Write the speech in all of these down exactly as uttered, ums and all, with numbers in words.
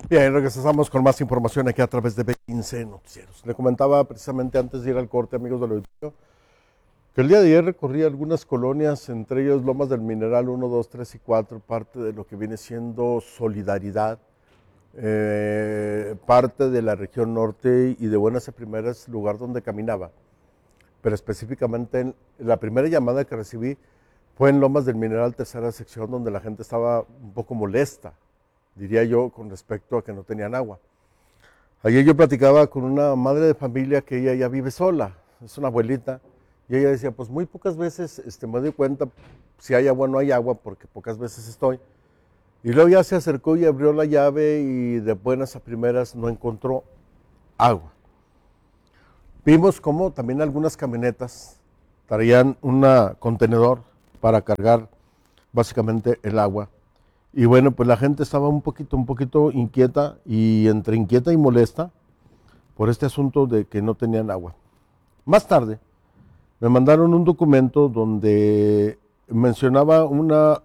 Bien, regresamos con más información aquí a través de B quince Noticieros. Le comentaba precisamente antes de ir al corte, amigos del auditorio, que el día de ayer recorrí algunas colonias, entre ellos Lomas del Mineral uno, dos, tres y cuatro, parte de lo que viene siendo Solidaridad, eh, parte de la región norte y de buenas a primeras, lugar donde caminaba. Pero específicamente en la primera llamada que recibí fue en Lomas del Mineral, tercera sección, donde la gente estaba un poco molesta, diría yo, con respecto a que no tenían agua. Ayer yo platicaba con una madre de familia que ella ya vive sola, es una abuelita, y ella decía, pues muy pocas veces este, me doy cuenta si hay agua o no hay agua, porque pocas veces estoy. Y luego ya se acercó y abrió la llave y de buenas a primeras no encontró agua. Vimos cómo también algunas camionetas traían un contenedor para cargar básicamente el agua. Y bueno, pues la gente estaba un poquito, un poquito inquieta y entre inquieta y molesta por este asunto de que no tenían agua. Más tarde me mandaron un documento donde mencionaba una,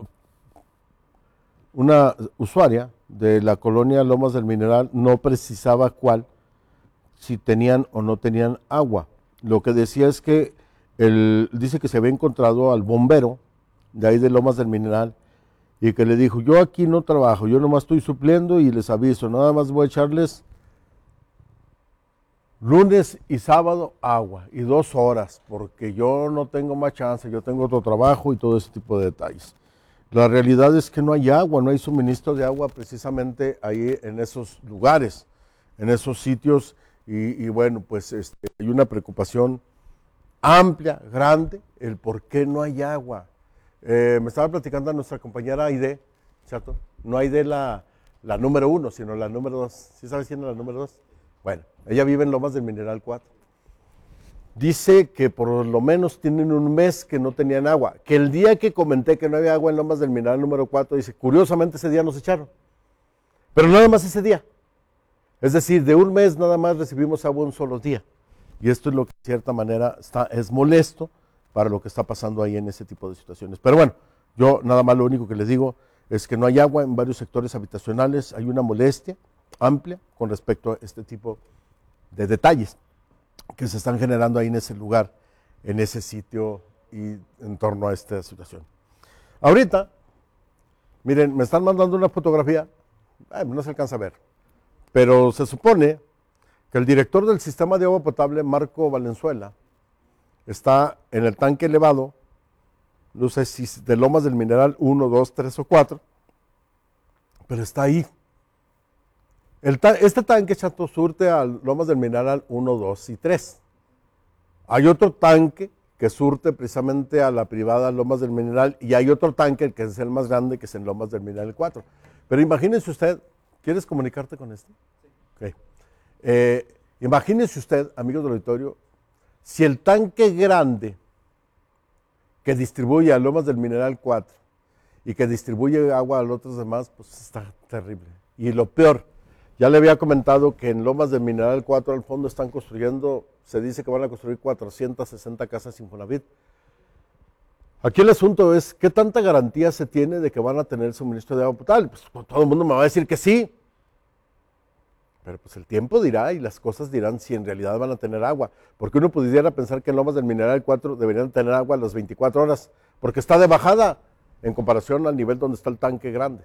una usuaria de la colonia Lomas del Mineral, no precisaba cuál, si tenían o no tenían agua. Lo que decía es que él dice que se había encontrado al bombero de ahí de Lomas del Mineral y que le dijo, yo aquí no trabajo, yo nomás estoy supliendo y les aviso, nada más voy a echarles lunes y sábado agua y dos horas, porque yo no tengo más chance, yo tengo otro trabajo y todo ese tipo de detalles. La realidad es que no hay agua, no hay suministro de agua precisamente ahí en esos lugares, en esos sitios y, y bueno, pues este, hay una preocupación amplia, grande, el por qué no hay agua. Eh, me estaba platicando a nuestra compañera Aide, ¿cierto? No Aide la, la número uno, sino la número dos. ¿Sí sabes quién es la número dos? Bueno, ella vive en Lomas del Mineral cuatro. Dice que por lo menos tienen un mes que no tenían agua. Que el día que comenté que no había agua en Lomas del Mineral número cuatro, dice, curiosamente ese día nos echaron. Pero nada más ese día. Es decir, de un mes nada más recibimos agua un solo día. Y esto es lo que de cierta manera está, es molesto para lo que está pasando ahí en ese tipo de situaciones. Pero bueno, yo nada más lo único que les digo es que no hay agua en varios sectores habitacionales, hay una molestia amplia con respecto a este tipo de detalles que se están generando ahí en ese lugar, en ese sitio y en torno a esta situación. Ahorita, miren, me están mandando una fotografía, eh, no se alcanza a ver, pero se supone que el director del sistema de agua potable, Marco Valenzuela, está en el tanque elevado, no sé si de Lomas del Mineral uno, dos, tres o cuatro, pero está ahí. El ta este tanque, chato, surte a Lomas del Mineral uno, dos y tres. Hay otro tanque que surte precisamente a la privada Lomas del Mineral y hay otro tanque que es el más grande, que es en Lomas del Mineral cuatro. Pero imagínense usted, ¿quieres comunicarte con este? Sí. Okay. Eh, imagínense usted, amigos del auditorio, si el tanque grande que distribuye a Lomas del Mineral cuatro y que distribuye agua a los otros demás, pues está terrible. Y lo peor, ya le había comentado que en Lomas del Mineral cuatro al fondo están construyendo, se dice que van a construir cuatrocientas sesenta casas Infonavit. Aquí el asunto es, ¿qué tanta garantía se tiene de que van a tener suministro de agua potable? Pues todo el mundo me va a decir que sí. Pero pues el tiempo dirá y las cosas dirán si en realidad van a tener agua. Porque uno pudiera pensar que en Lomas del Mineral cuatro deberían tener agua a las veinticuatro horas, porque está de bajada en comparación al nivel donde está el tanque grande.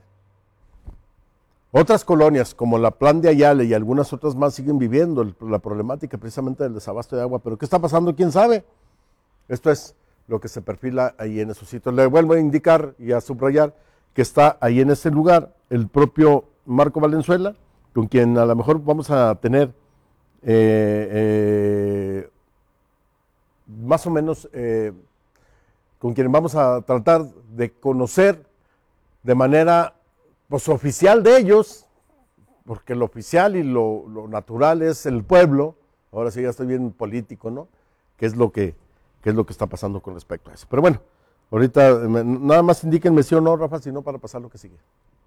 Otras colonias, como la Plan de Ayala y algunas otras más, siguen viviendo el, la problemática precisamente del desabasto de agua. Pero ¿qué está pasando? ¿Quién sabe? Esto es lo que se perfila ahí en esos sitios. Le vuelvo a indicar y a subrayar que está ahí en ese lugar el propio Marco Valenzuela, con quien a lo mejor vamos a tener eh, eh, más o menos, eh, con quien vamos a tratar de conocer de manera pues, oficial de ellos, porque lo oficial y lo, lo natural es el pueblo. Ahora sí ya estoy bien político, ¿no? ¿Qué es lo que, qué es lo que está pasando con respecto a eso? Pero bueno, ahorita me, nada más indíquenme sí o no, Rafa, si no para pasar lo que sigue.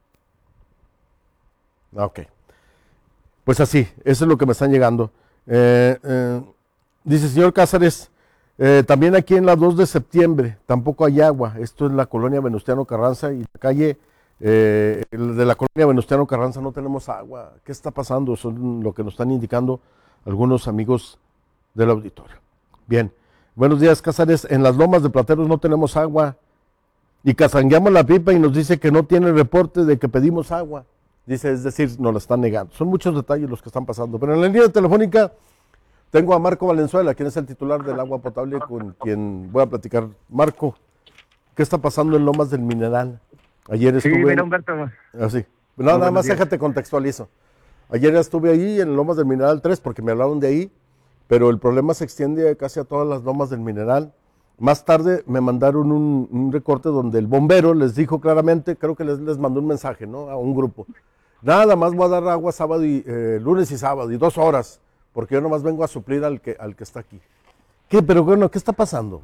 Ok. Pues así, eso es lo que me están llegando. Eh, eh, dice, señor Cázares, eh, también aquí en la dos de septiembre tampoco hay agua. Esto es la colonia Venustiano Carranza y la calle Eh, el de la colonia Venustiano Carranza no tenemos agua. ¿Qué está pasando? Son lo que nos están indicando algunos amigos del auditorio. Bien, buenos días, Cázares. En las lomas de Plateros no tenemos agua. Y cazangueamos la pipa y nos dice que no tiene reporte de que pedimos agua. Dice, es decir, nos la están negando. Son muchos detalles los que están pasando. Pero en la línea telefónica tengo a Marco Valenzuela, quien es el titular del agua potable, con quien voy a platicar. Marco, ¿qué está pasando en Lomas del Mineral? Ayer estuve... Sí, mira, Humberto. Ah, sí. No, Muy nada más días. déjate contextualizo. Ayer estuve ahí en Lomas del Mineral tres porque me hablaron de ahí, pero el problema se extiende casi a todas las Lomas del Mineral. Más tarde me mandaron un, un recorte donde el bombero les dijo claramente, creo que les, les mandó un mensaje, ¿no? A un grupo. Nada más voy a dar agua sábado y eh, lunes y sábado y dos horas, porque yo nomás vengo a suplir al que, al que está aquí. ¿Qué? Pero bueno, ¿qué está pasando?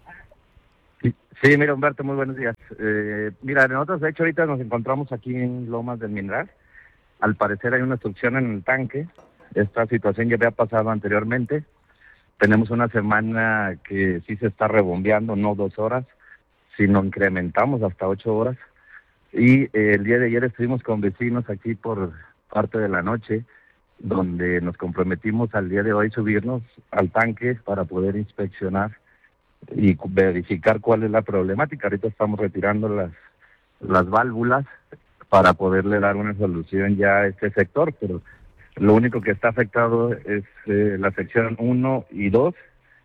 Sí, sí, mira, Humberto, muy buenos días. Eh, mira, nosotros de hecho ahorita nos encontramos aquí en Lomas del Mineral. Al parecer hay una obstrucción en el tanque. Esta situación ya había pasado anteriormente. Tenemos una semana que sí se está rebombeando, no dos horas, sino incrementamos hasta ocho horas. Y eh, el día de ayer estuvimos con vecinos aquí por parte de la noche, donde nos comprometimos al día de hoy subirnos al tanque para poder inspeccionar y verificar cuál es la problemática. Ahorita estamos retirando las, las válvulas para poderle dar una solución ya a este sector, pero lo único que está afectado es eh, la sección uno y dos.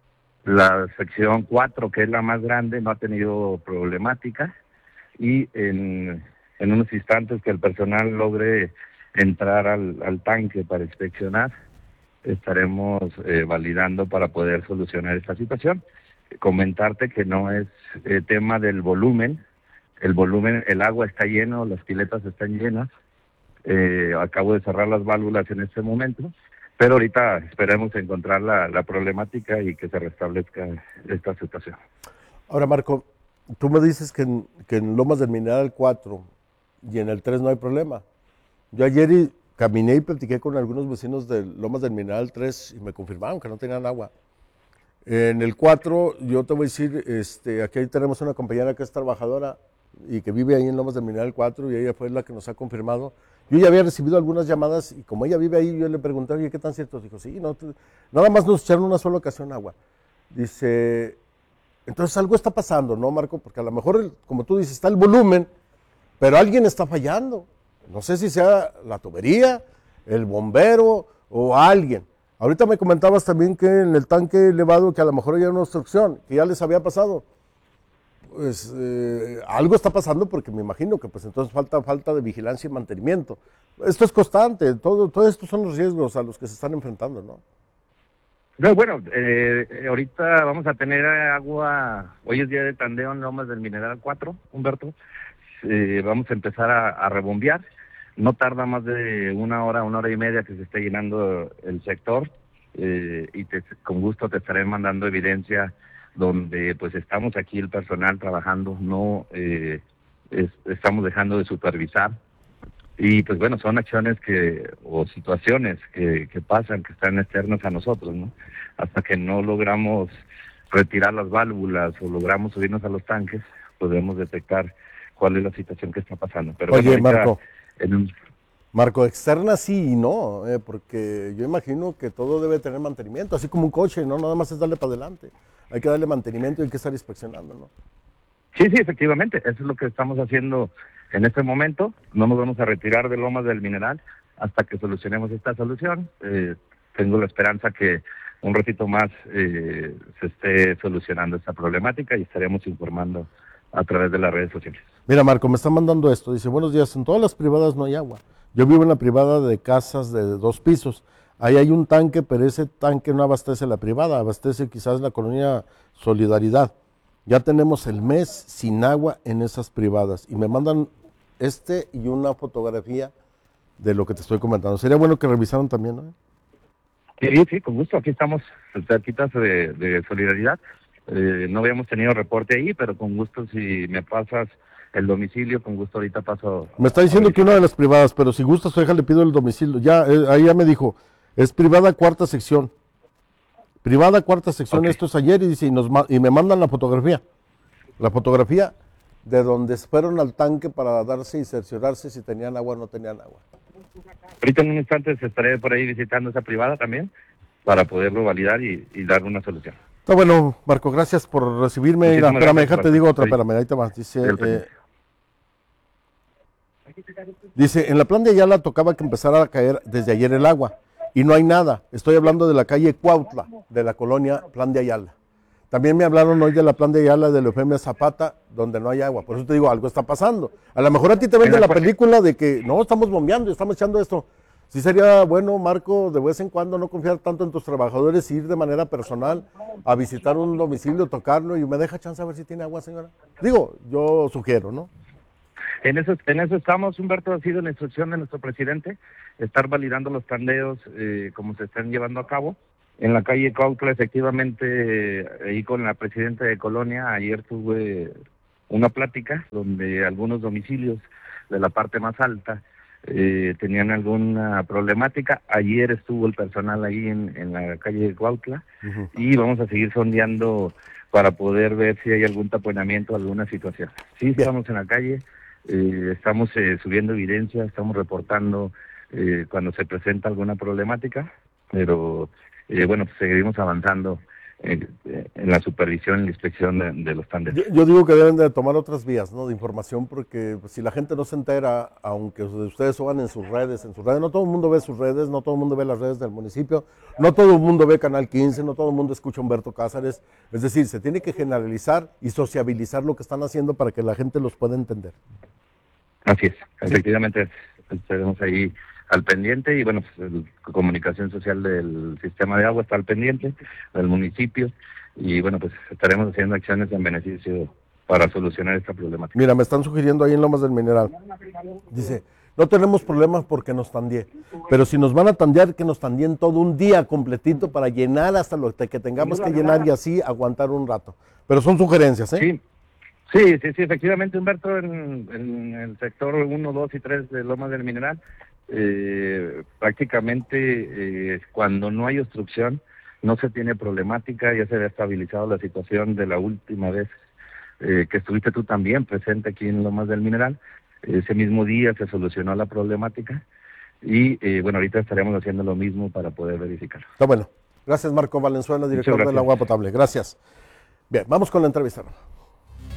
La sección cuatro, que es la más grande, no ha tenido problemática, y en, en unos instantes que el personal logre entrar al, al tanque para inspeccionar, estaremos eh, validando para poder solucionar esta situación. Comentarte que no es eh, tema del volumen. El volumen, el agua está lleno, las piletas están llenas. Eh, acabo de cerrar las válvulas en este momento, pero ahorita esperemos encontrar la, la problemática y que se restablezca esta situación. Ahora, Marco, tú me dices que en, que en Lomas del Mineral cuatro y en el tres no hay problema. Yo ayer y- caminé y platiqué con algunos vecinos de Lomas del Mineral tres y me confirmaron que no tenían agua. En el cuatro, yo te voy a decir, este, aquí tenemos una compañera que es trabajadora y que vive ahí en Lomas del Mineral cuatro y ella fue la que nos ha confirmado. Yo ya había recibido algunas llamadas y como ella vive ahí, yo le pregunté, oye, ¿qué tan cierto? Dijo, sí, no, te- nada más nos echaron una sola ocasión agua. Dice, entonces algo está pasando, ¿no, Marco? Porque a lo mejor, el- como tú dices, está el volumen, pero alguien está fallando. No sé si sea la tubería, el bombero o alguien. Ahorita me comentabas también que en el tanque elevado que a lo mejor había una obstrucción, que ya les había pasado. Pues eh, algo está pasando porque me imagino que pues entonces falta falta de vigilancia y mantenimiento. Esto es constante, todo, todo estos son los riesgos a los que se están enfrentando, ¿no? No, bueno, eh, eh, ahorita vamos a tener agua, hoy es día de tandeo en Lomas del Mineral cuatro, Humberto. Eh, vamos a empezar a, a rebombear. No tarda más de una hora, una hora y media que se esté llenando el sector, eh, y te- con gusto te estaré mandando evidencia donde pues estamos aquí el personal trabajando, no eh, es- estamos dejando de supervisar. Y pues bueno, son acciones que o situaciones que, que pasan, que están externas a nosotros, ¿no? Hasta que no logramos retirar las válvulas o logramos subirnos a los tanques, podemos detectar cuál es la situación que está pasando. Pero bueno, Oye, ahorita Marco, en un... Marco, externa sí y no, eh, porque yo imagino que todo debe tener mantenimiento, así como un coche, ¿no? Nada más es darle para adelante. Hay que darle mantenimiento y hay que estar inspeccionando, ¿no? Sí, sí, efectivamente, eso es lo que estamos haciendo en este momento. No nos vamos a retirar de Lomas del Mineral hasta que solucionemos esta solución. Eh, tengo la esperanza que un ratito más eh, se esté solucionando esta problemática y estaremos informando a través de las redes sociales. Mira, Marco, me está mandando esto. Dice, buenos días, en todas las privadas no hay agua. Yo vivo en la privada de casas de dos pisos. Ahí hay un tanque, pero ese tanque no abastece la privada, abastece quizás la colonia Solidaridad. Ya tenemos el mes sin agua en esas privadas. Y me mandan este y una fotografía de lo que te estoy comentando. Sería bueno que revisaran también, ¿no? Sí, sí, con gusto. Aquí estamos cerquitas de, de Solidaridad. Eh, no habíamos tenido reporte ahí, pero con gusto si me pasas el domicilio, con gusto ahorita paso. Me está a diciendo que verificar. una de las privadas, pero si gusta su hija le pido el domicilio. Ya, eh, ahí ya me dijo, es privada cuarta sección. Privada cuarta sección, Ok. esto es ayer y dice, y, nos, ma- y me mandan la fotografía. La fotografía de donde fueron al tanque para darse y cerciorarse si tenían agua o no tenían agua. Ahorita en un instante estaré por ahí visitando esa privada también para poderlo validar y, y dar una solución. Está bueno, Marco, gracias por recibirme. Mira, espérame, déjate digo otra, espérame, ahí te vas. Dice, eh, dice, en la plan de Ayala tocaba que empezara a caer desde ayer el agua y no hay nada. Estoy hablando de la calle Cuautla, de la colonia Plan de Ayala. También me hablaron hoy de la Plan de Ayala de la Eufemia Zapata, donde no hay agua. Por eso te digo, algo está pasando. A lo mejor a ti te vende la película de que no, estamos bombeando, estamos echando esto. Sí sería bueno, Marco, de vez en cuando no confiar tanto en tus trabajadores, ir de manera personal a visitar un domicilio, tocarlo y me deja chance a ver si tiene agua, señora. Digo, yo sugiero, ¿no? En eso, en eso estamos, Humberto, ha sido la instrucción de nuestro presidente, estar validando los tandeos eh, como se están llevando a cabo. En la calle Cuautla, efectivamente, ahí con la presidenta de Colonia, ayer tuve una plática donde algunos domicilios de la parte más alta eh, tenían alguna problemática. Ayer estuvo el personal ahí en, en la calle Cuautla uh-huh. y vamos a seguir sondeando para poder ver si hay algún taponamiento, alguna situación. Sí, Bien. Estamos en la calle, eh, estamos eh, subiendo evidencia, estamos reportando eh, cuando se presenta alguna problemática, pero... Eh, bueno, pues seguimos avanzando en, en la supervisión y la inspección de, de los tandeos. Yo, yo digo que deben de tomar otras vías, ¿no?, de información, porque pues, si la gente no se entera, aunque ustedes suban en sus redes, en sus redes, no todo el mundo ve sus redes, no todo el mundo ve las redes del municipio, no todo el mundo ve Canal quince, no todo el mundo escucha a Humberto Cázares, es decir, se tiene que generalizar y sociabilizar lo que están haciendo para que la gente los pueda entender. Así es, efectivamente, estaremos ahí al pendiente y bueno, pues la comunicación social del sistema de agua está al pendiente, del municipio y bueno, pues estaremos haciendo acciones en beneficio para solucionar esta problemática. Mira, me están sugiriendo ahí en Lomas del Mineral, dice, no tenemos problemas porque nos tandie, pero si nos van a tandear, que nos tandien todo un día completito para llenar hasta lo que tengamos que llenar y así aguantar un rato. Pero son sugerencias, ¿eh? Sí. Sí, sí, sí, efectivamente, Humberto, en, en el sector uno, dos y tres de Lomas del Mineral, eh, prácticamente eh, cuando no hay obstrucción, no se tiene problemática, ya se había estabilizado la situación de la última vez eh, que estuviste tú también presente aquí en Lomas del Mineral. Ese mismo día se solucionó la problemática y eh, bueno, ahorita estaremos haciendo lo mismo para poder verificarlo. Está bueno. Gracias, Marco Valenzuela, director del agua potable. Gracias. Bien, vamos con la entrevista.